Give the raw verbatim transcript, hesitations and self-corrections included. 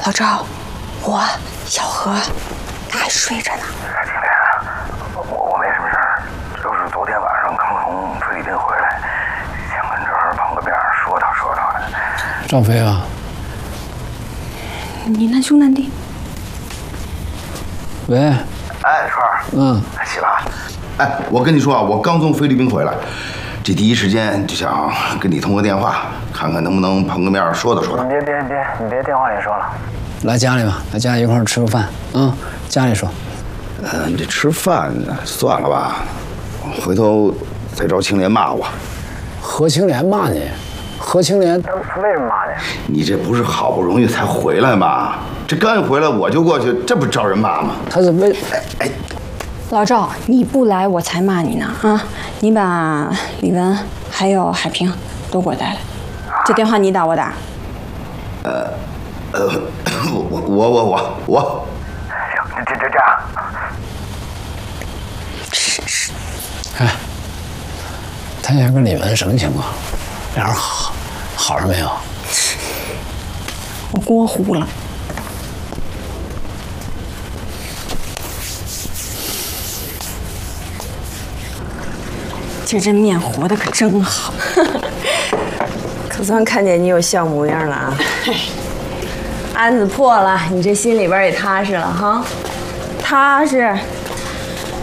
老赵，我小何，他还睡着呢。 今天我我没什么事儿，就是昨天晚上刚从菲律宾回来，想跟这儿碰个面说道说道的。 赵飞啊， 你难兄难弟。 喂， 哎，川儿， 嗯， 起了。哎，我跟你说啊，我刚从菲律宾回来，这第一时间就想跟你通个电话，看看能不能碰个面说道说道。 你别别别，你别电话里说了。 来家里吧，来家里一块儿吃个饭啊、嗯！家里说。 呃，这吃饭算了吧，回头再找青莲骂我。 何青莲骂你？何青莲他为什么骂你？ 你这不是好不容易才回来吗？这刚一回来我就过去，这不招人骂吗？ 他是为…… 哎哎， 老赵，你不来我才骂你呢啊！你把李文还有海平都给我带来。这电话你打我打？ 呃，呃，我我我我我，行，这这这样。 真是。 哎，谭霞跟李文什么情况？俩人好好上没有？ 我锅糊了。今儿这面和的可真好， 可算看见你有笑模样了啊！案子破了，你这心里边也踏实了哈。踏实，